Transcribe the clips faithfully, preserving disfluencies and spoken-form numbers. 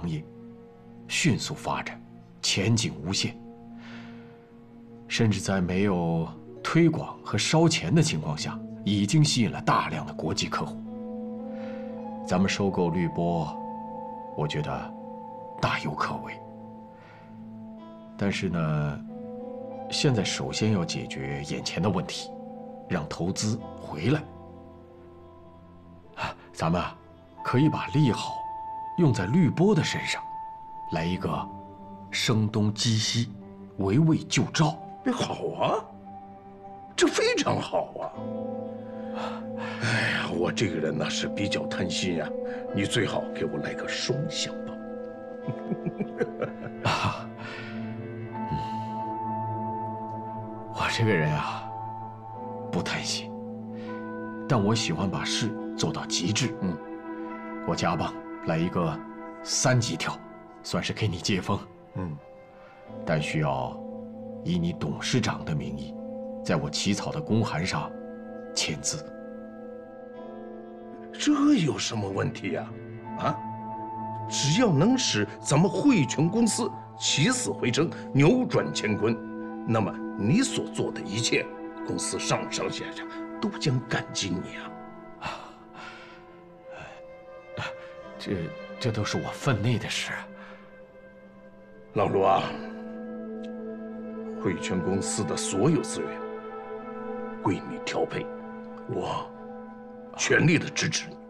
行业迅速发展，前景无限，甚至在没有推广和烧钱的情况下，已经吸引了大量的国际客户。咱们收购绿波，我觉得大有可为。但是呢，现在首先要解决眼前的问题，让投资回来。啊，咱们啊，可以把利好用在绿波的身上，来一个声东击西，围魏救赵。 好啊，这非常好啊！哎呀，我这个人呢是比较贪心呀，你最好给我来个双响炮。 啊，嗯，我这个人啊，不贪心，但我喜欢把事做到极致。嗯，我家吧来一个三级跳，算是给你接风。嗯，但需要以你董事长的名义，在我起草的公函上签字。 这有什么问题呀？啊，只要能使咱们汇泉公司起死回生、扭转乾坤，那么你所做的一切，公司上上下下都将感激你啊！ 这这都是我分内的事。 老卢啊，汇泉公司的所有资源归你调配，我全力的支持你。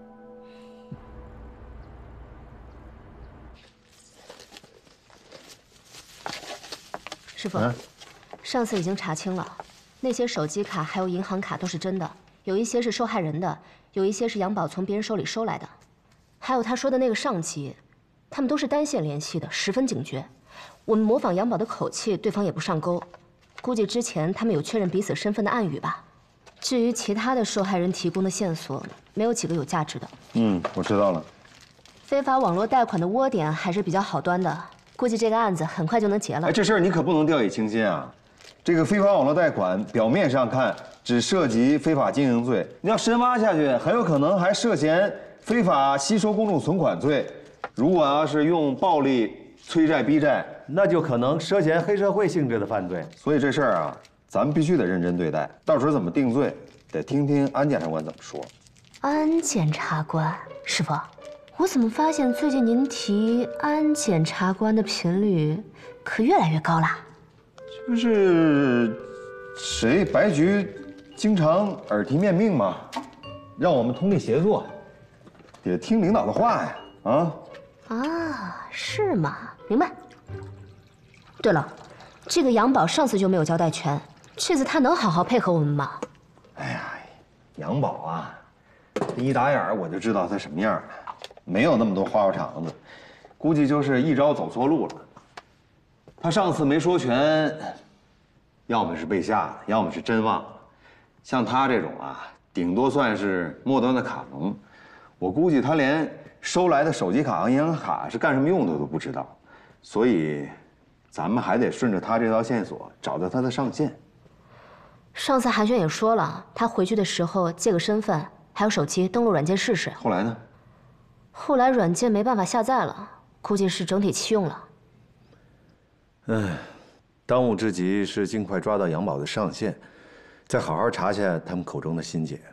师傅，啊、上次已经查清了，那些手机卡还有银行卡都是真的，有一些是受害人的，有一些是杨宝从别人手里收来的，还有他说的那个上级，他们都是单线联系的，十分警觉。我们模仿杨宝的口气，对方也不上钩。估计之前他们有确认彼此身份的暗语吧。至于其他的受害人提供的线索，没有几个有价值的。 嗯，我知道了。 非法网络贷款的窝点还是比较好端的，估计这个案子很快就能结了。 哎，这事儿你可不能掉以轻心啊！这个非法网络贷款表面上看只涉及非法经营罪，你要深挖下去，很有可能还涉嫌非法吸收公众存款罪。如果要是用暴力催债逼债， 那就可能涉嫌黑社会性质的犯罪。 所以这事儿啊，咱们必须得认真对待。到时候怎么定罪，得听听安检察官怎么说。 安检察官，师傅，我怎么发现最近您提安检察官的频率可越来越高了？ 这不是谁白局经常耳提面命吗？让我们通力协作，得听领导的话呀！啊啊，是吗？明白。对了，这个杨宝上次就没有交代全，这次他能好好配合我们吗？ 哎呀，杨宝啊，一打眼儿我就知道他什么样了，没有那么多花花肠子，估计就是一招走错路了。他上次没说全，要么是被吓的，要么是真忘了。像他这种啊，顶多算是末端的卡农，我估计他连收来的手机卡和银行卡是干什么用的都不知道，所以咱们还得顺着他这条线索找到他的上线。 上次韩轩也说了，他回去的时候借个身份还有手机登录软件试试。 后来呢？ 后来软件没办法下载了，估计是整体弃用了。 唉，当务之急是尽快抓到杨宝的上线，再好好查下他们口中的心结。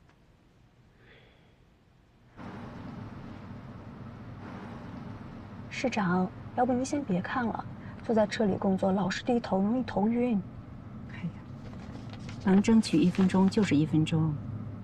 市长，要不您先别看了，坐在车里工作老是低头，容易头晕。 哎呀，能争取一分钟就是一分钟。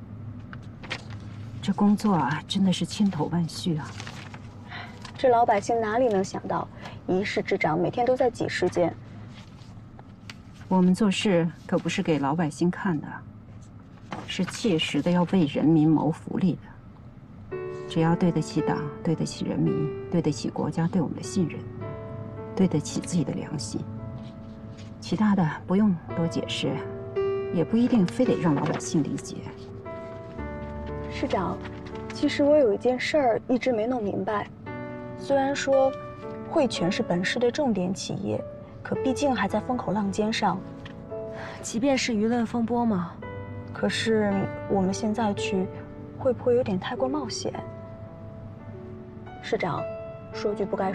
这工作啊，真的是千头万绪啊。 这老百姓哪里能想到，一市之长每天都在挤时间。 我们做事可不是给老百姓看的，是切实的要为人民谋福利的。只要对得起党，对得起人民，对得起国家对我们的信任，对得起自己的良心，其他的不用多解释，也不一定非得让老百姓理解。 市长，其实我有一件事儿一直没弄明白。虽然说汇泉是本市的重点企业，可毕竟还在风口浪尖上。 即便是舆论风波嘛， 可是我们现在去，会不会有点太过冒险？市长，说句不该